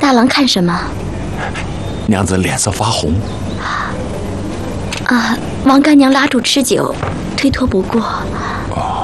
大郎看什么？ 娘子脸色发红。 啊，王干娘拉住吃酒，推脱不过。 哦。